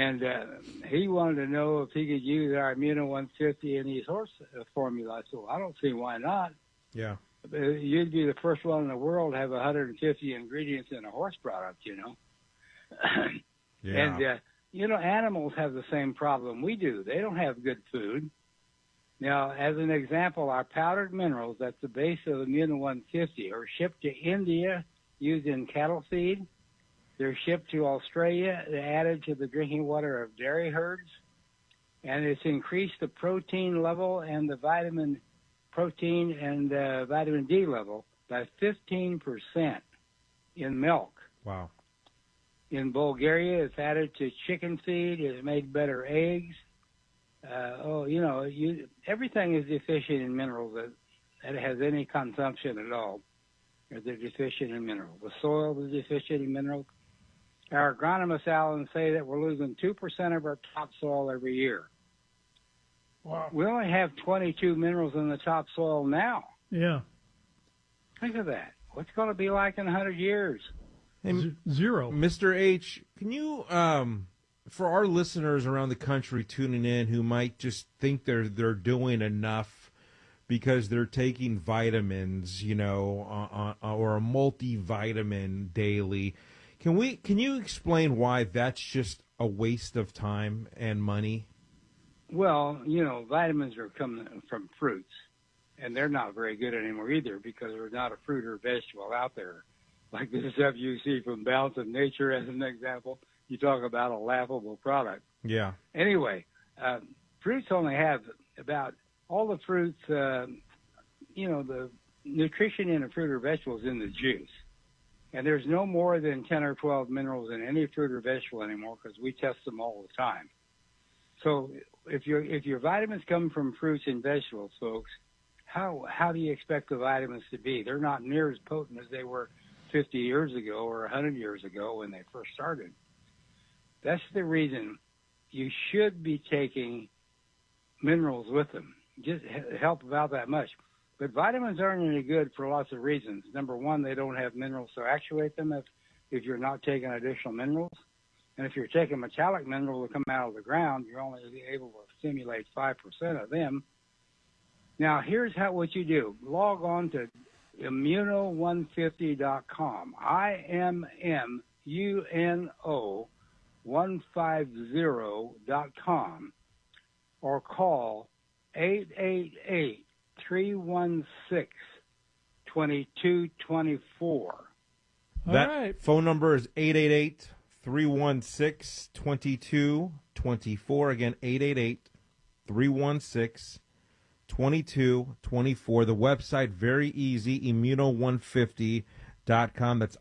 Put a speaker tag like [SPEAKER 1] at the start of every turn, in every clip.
[SPEAKER 1] And he wanted to know if he could use our Immuno 150 in his horse formula. I said, well, I don't see why not.
[SPEAKER 2] Yeah.
[SPEAKER 1] You'd be the first one in the world to have 150 ingredients in a horse product, you know.
[SPEAKER 2] Yeah.
[SPEAKER 1] And, you know, animals have the same problem we do. They don't have good food. Now, as an example, our powdered minerals, that's the base of Immuno 150, are shipped to India used in cattle feed. They're shipped to Australia, added to the drinking water of dairy herds. And it's increased the protein level and the vitamin D level by 15% in milk.
[SPEAKER 2] Wow.
[SPEAKER 1] In Bulgaria, it's added to chicken feed. It's made better eggs. Everything is deficient in minerals that has any consumption at all. They're deficient in minerals. The soil is deficient in minerals. Our agronomists, Alan, say that we're losing 2% of our topsoil every year.
[SPEAKER 3] Wow.
[SPEAKER 1] We only have 22 minerals in the topsoil now.
[SPEAKER 3] Yeah.
[SPEAKER 1] Think of that. What's going to be like in 100 years?
[SPEAKER 2] Hey,
[SPEAKER 3] Zero.
[SPEAKER 2] Mr. H, can you, for our listeners around the country tuning in who might just think they're doing enough because they're taking vitamins, you know, or a multivitamin daily, can you explain why that's just a waste of time and money?
[SPEAKER 1] Well, you know, vitamins are coming from fruits, and they're not very good anymore either because there's not a fruit or vegetable out there. Like the stuff you see from Balance of Nature as an example, you talk about a laughable product.
[SPEAKER 2] Yeah.
[SPEAKER 1] Anyway, fruits only have about all the fruits, the nutrition in a fruit or vegetable is in the juice. And there's no more than 10 or 12 minerals in any fruit or vegetable anymore because we test them all the time. So if your vitamins come from fruits and vegetables, folks, how do you expect the vitamins to be? They're not near as potent as they were 50 years ago or 100 years ago when they first started. That's the reason you should be taking minerals with them. Just help about that much. But vitamins aren't any good for lots of reasons. Number one, they don't have minerals to actuate them if you're not taking additional minerals. And if you're taking metallic minerals that come out of the ground, you're only able to stimulate 5% of them. Now, here's what you do. Log on to immuno150.com. IMMUNO150.com or call 888-316-2224.
[SPEAKER 2] That phone number is 888-316-2224. Again, 888-316-2224. The website, very easy, immuno150.com. That's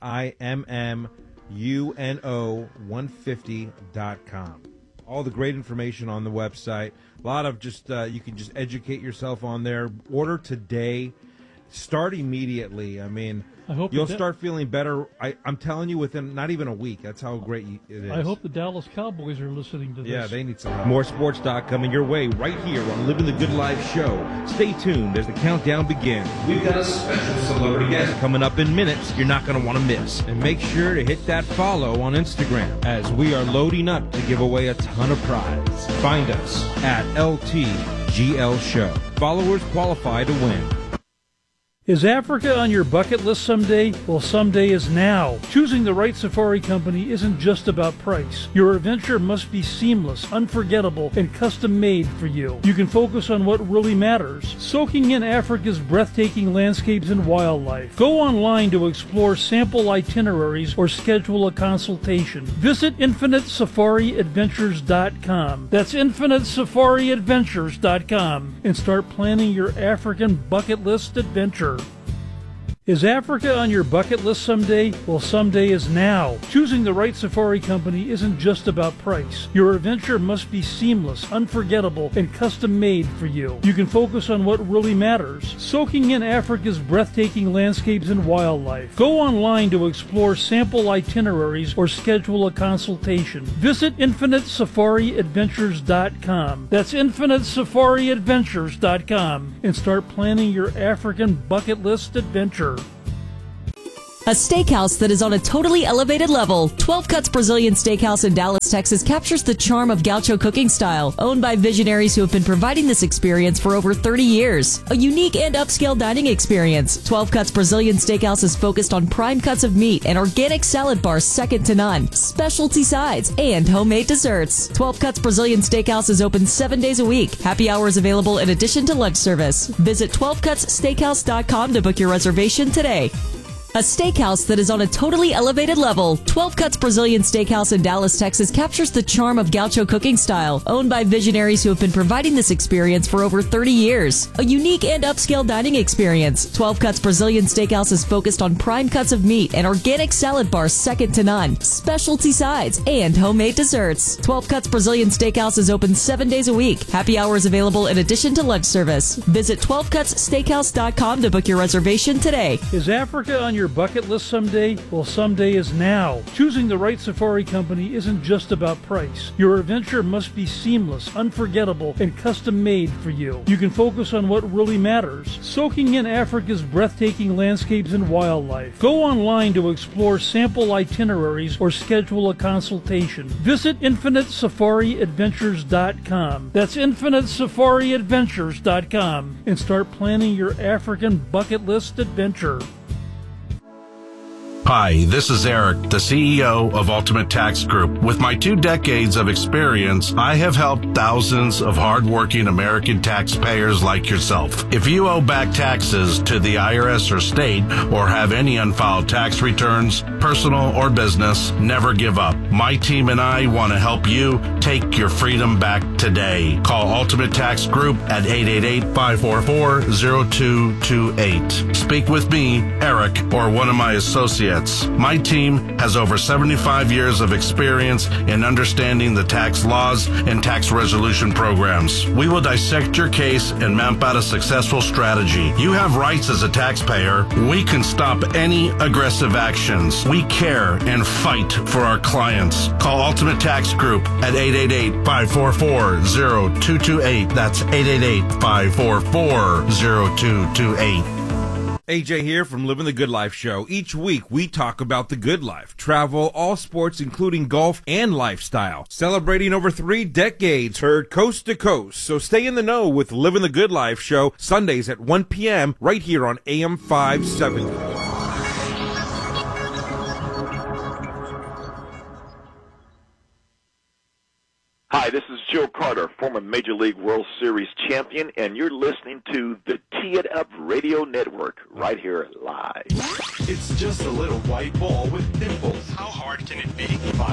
[SPEAKER 2] IMMUNO150.com. All the great information on the website. A lot of just, you can just educate yourself on there. Order today. Start immediately. I mean, you'll start feeling better. I'm telling you, within not even a week. That's how great it is.
[SPEAKER 3] I hope the Dallas Cowboys are listening to this.
[SPEAKER 2] Yeah, they need some help. More sports talk coming your way right here on Living the Good Life show. Stay tuned as the countdown begins. We've got a special celebrity guest coming up in minutes you're not going to want to miss. And make sure to hit that follow on Instagram as we are loading up to give away a ton of prize. Find us at LTGL Show. Followers qualify to win.
[SPEAKER 3] Is Africa on your bucket list someday? Well, someday is now. Choosing the right safari company isn't just about price. Your adventure must be seamless, unforgettable, and custom-made for you. You can focus on what really matters, soaking in Africa's breathtaking landscapes and wildlife. Go online to explore sample itineraries or schedule a consultation. Visit InfiniteSafariAdventures.com. That's InfiniteSafariAdventures.com and start planning your African bucket list adventure. Is Africa on your bucket list someday? Well, someday is now. Choosing the right safari company isn't just about price. Your adventure must be seamless, unforgettable, and custom-made for you. You can focus on what really matters, soaking in Africa's breathtaking landscapes and wildlife. Go online to explore sample itineraries or schedule a consultation. Visit InfiniteSafariAdventures.com. That's InfiniteSafariAdventures.com and start planning your African bucket list adventure.
[SPEAKER 4] A steakhouse that is on a totally elevated level. 12 Cuts Brazilian Steakhouse in Dallas, Texas captures the charm of gaucho cooking style, owned by visionaries who have been providing this experience for over 30 years. A unique and upscale dining experience. 12 Cuts Brazilian Steakhouse is focused on prime cuts of meat and organic salad bars second to none, specialty sides, and homemade desserts. 12 Cuts Brazilian Steakhouse is open 7 days a week. Happy hours available in addition to lunch service. Visit 12cutssteakhouse.com to book your reservation today. A steakhouse that is on a totally elevated level. 12 Cuts Brazilian Steakhouse in Dallas, Texas captures the charm of gaucho cooking style, owned by visionaries who have been providing this experience for over 30 years. A unique and upscale dining experience. 12 Cuts Brazilian Steakhouse is focused on prime cuts of meat and organic salad bars second to none, specialty sides, and homemade desserts. 12 Cuts Brazilian Steakhouse is open 7 days a week. Happy hours available in addition to lunch service. Visit 12cutssteakhouse.com to book your reservation today.
[SPEAKER 3] Is Africa on your bucket list someday? Well, someday is now. Choosing the right safari company isn't just about price. Your adventure must be seamless, unforgettable, and custom made for you. You can focus on what really matters, soaking in Africa's breathtaking landscapes and wildlife. Go online to explore sample itineraries or schedule a consultation. Visit InfiniteSafariAdventures.com. That's InfiniteSafariAdventures.com and start planning your African bucket list adventure.
[SPEAKER 5] Hi, this is Eric, the CEO of Ultimate Tax Group. With my 2 decades of experience, I have helped thousands of hardworking American taxpayers like yourself. If you owe back taxes to the IRS or state, or have any unfiled tax returns, personal or business, never give up. My team and I want to help you take your freedom back today. Call Ultimate Tax Group at 888-544-0228. Speak with me, Eric, or one of my associates. My team has over 75 years of experience in understanding the tax laws and tax resolution programs. We will dissect your case and map out a successful strategy. You have rights as a taxpayer. We can stop any aggressive actions. We care and fight for our clients. Call Ultimate Tax Group at 888-544-0228. That's 888-544-0228.
[SPEAKER 2] AJ here from Living the Good Life Show. Each week we talk about the good life, travel, all sports, including golf and lifestyle. Celebrating over 3 decades, heard coast to coast. So stay in the know with Living the Good Life Show, Sundays at 1 p.m. right here on AM 570.
[SPEAKER 6] Hi, this is Joe Carter, former Major League World Series champion, and you're listening to the Tee It Up Radio Network right here live.
[SPEAKER 7] It's just a little white ball with dimples. How hard can it be?